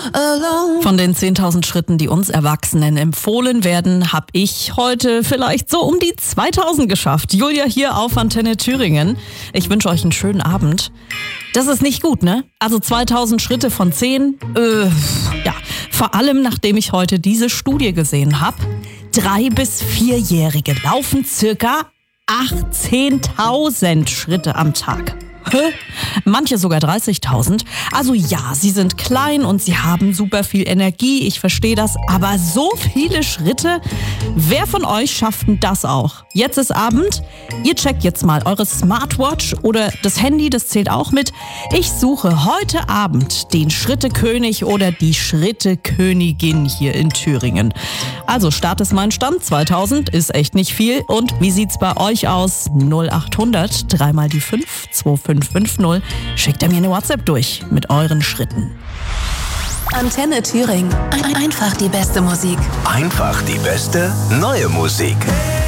Von den 10.000 Schritten, die uns Erwachsenen empfohlen werden, habe ich heute vielleicht so um die 2.000 geschafft. Julia hier auf Antenne Thüringen. Ich wünsche euch einen schönen Abend. Das ist nicht gut, ne? Also 2.000 Schritte von 10, ja. Vor allem, nachdem ich heute diese Studie gesehen habe. 3- bis 4-Jährige laufen circa 18.000 Schritte am Tag. Manche sogar 30.000. Also ja, sie sind klein und sie haben super viel Energie, ich verstehe das, aber so viele Schritte? Wer von euch schafft denn das auch? Jetzt ist Abend, ihr checkt jetzt mal eure Smartwatch oder das Handy, das zählt auch mit. Ich suche heute Abend den Schrittekönig oder die Schrittekönigin hier in Thüringen. Also Start ist mein Stand, 2000 ist echt nicht viel. Und wie sieht's bei euch aus? 0800 3 mal die 5 2550. Schickt ihr mir eine WhatsApp durch mit euren Schritten. Antenne Thüringen. Einfach die beste Musik. Einfach die beste neue Musik.